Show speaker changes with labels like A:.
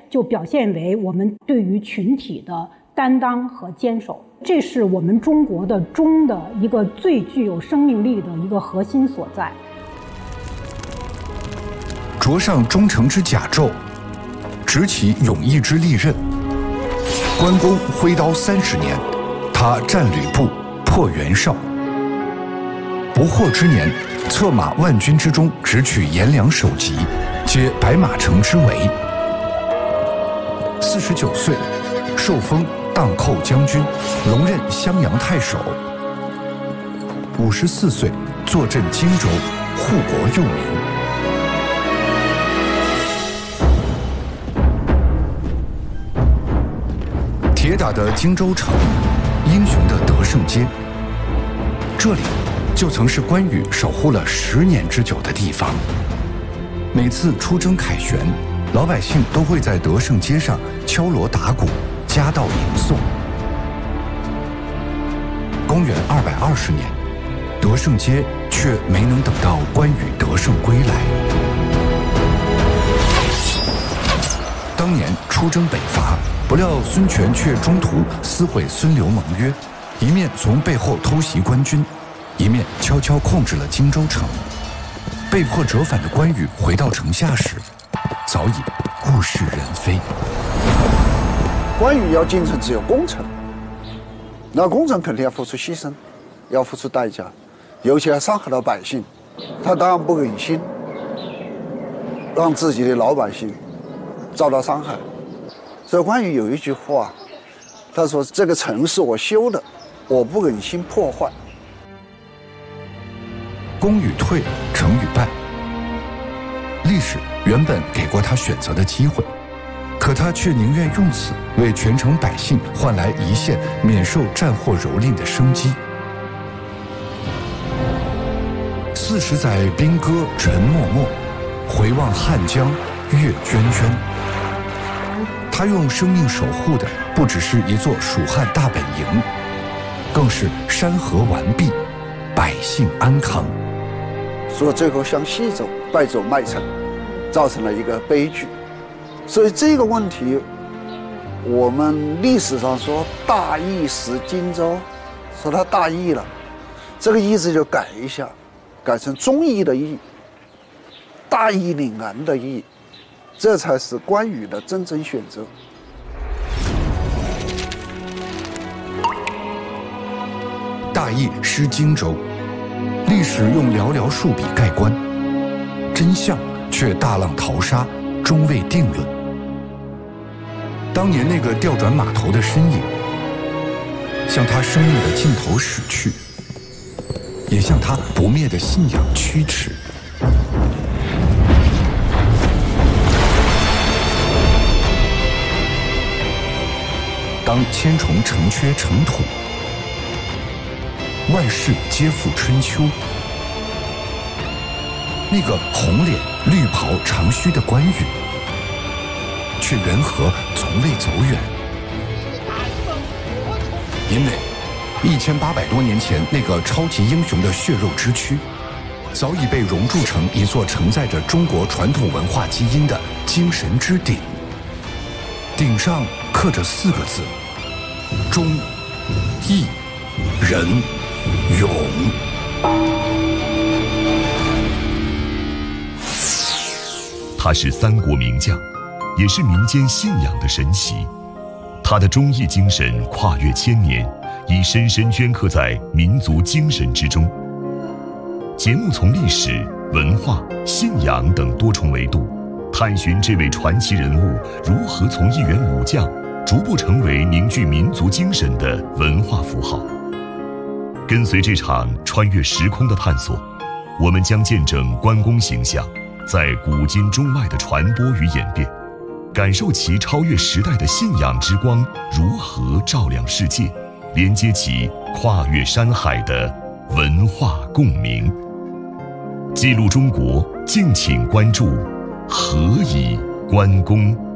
A: 就表现为我们对于群体的担当和坚守，这是我们中国的钟的一个最具有生命力的一个核心所在。
B: 着上忠诚之甲胄，执起勇毅之利刃。关公挥刀30年，他战吕布，破袁绍。不惑之年，策马万军之中，直取颜良首级，皆白马城之围。49岁，受封荡寇将军，龙任襄阳太守。54岁，坐镇荆州，护国佑民。铁打的荆州城，英雄的德胜街，这里就曾是关羽守护了10年之久的地方。每次出征凯旋，老百姓都会在德胜街上敲锣打鼓，夹道迎送。公元220年，德胜街却没能等到关羽得胜归来。当年出征北伐，不料孙权却中途撕毁孙刘盟约，一面从背后偷袭官军，一面悄悄控制了荆州城。被迫折返的关羽回到城下时，早已物是人非。
C: 关羽要进城，只有攻城，那攻城肯定要付出牺牲，要付出代价，尤其还伤害到百姓，他当然不忍心让自己的老百姓遭到伤害。所以关羽有一句话，他说：“这个城是我修的，我不忍心破坏。”
B: 攻与退，成与败，历史原本给过他选择的机会，可他却宁愿用此为全城百姓换来一线免受战祸蹂躏的生机。40载兵戈尘漠漠，回望汉江月涓涓。他用生命守护的不只是一座蜀汉大本营，更是山河完毕，百姓安康。
C: 所以最后向西走，败走麦城，造成了一个悲剧。所以这个问题，我们历史上说大义失荆州，说他大义了，这个义字就改一下，改成忠义的义，大义凛然的义，这才是关羽的真正选择。
B: 大义失荆州，历史用寥寥数笔盖棺，真相却大浪淘沙，终未定论。当年那个调转马头的身影，向他生命的尽头驶去，也向他不灭的信仰驱驰。当千重城阙成土，万事皆付春秋，那个红脸绿袍长须的关羽，却缘何从未走远？因为1800多年前那个超级英雄的血肉之躯，早已被熔铸成一座承载着中国传统文化基因的精神之鼎，顶上刻着4个字：忠、义、仁、勇。
D: 他是三国名将，也是民间信仰的神奇。他的忠义精神跨越千年，已深深镌刻在民族精神之中。节目从历史、文化、信仰等多重维度，探寻这位传奇人物如何从一员武将逐步成为凝聚民族精神的文化符号。跟随这场穿越时空的探索，我们将见证关公形象在古今中外的传播与演变，感受其超越时代的信仰之光如何照亮世界，连接起跨越山海的文化共鸣。记录中国，敬请关注何以关公。